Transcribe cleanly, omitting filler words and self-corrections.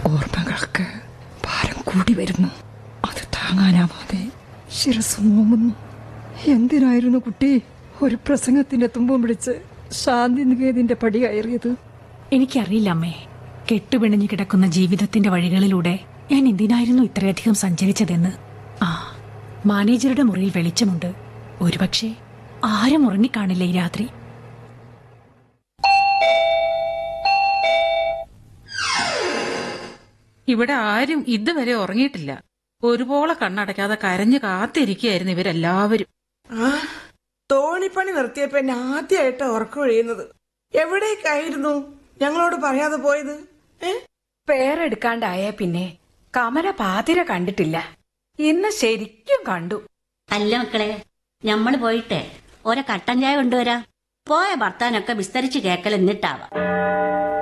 ഓർമ്മകളൊക്കെ ഭാരം കൂടി വരുന്നു. അത് താങ്ങാനാവാതെ ശിരസ് നോമുന്നു. എന്തിനായിരുന്നു കുട്ടി ഒരു പ്രസംഗത്തിന്റെ തുമ്പും പിടിച്ച് ശാന്തി നികേതിന്റെ പടി കയറിയത്? എനിക്കറിയില്ല അമ്മേ. കെട്ടുപിണഞ്ഞു കിടക്കുന്ന ജീവിതത്തിന്റെ വഴികളിലൂടെ ഞാൻ എന്തിനായിരുന്നു ഇത്രയധികം സഞ്ചരിച്ചതെന്ന്. മാനേജറുടെ മുറിയിൽ വെളിച്ചമുണ്ട്. ഒരുപക്ഷെ ആരും ഉറങ്ങിക്കാണില്ല ഈ രാത്രി. ഇവിടെ ആരും ഇതുവരെ ഉറങ്ങിയിട്ടില്ല. ഒരുപോലെ കണ്ണടയ്ക്കാതെ കരഞ്ഞു കാത്തിരിക്കുകയായിരുന്നു ഇവരെല്ലാവരും. തോണിപ്പണി നിർത്തിയപ്പോ എന്നെ ആദ്യമായിട്ട് ഉറക്കമൊഴിയുന്നത്. എവിടേക്കായിരുന്നു ഞങ്ങളോട് പറയാതെ പോയത്? പേരെടുക്കാണ്ടായ പിന്നെ കമല പാതിര കണ്ടിട്ടില്ല. ഇന്ന് ശരിക്കും കണ്ടു. അല്ല മക്കളെ, ഞമ്മള് പോയിട്ടെ ഒരെ കട്ടൻ ചായ കൊണ്ടുവരാം. പോയ ഭർത്താനൊക്കെ വിസ്തരിച്ച് കേക്കൽ എന്നിട്ടാവാം.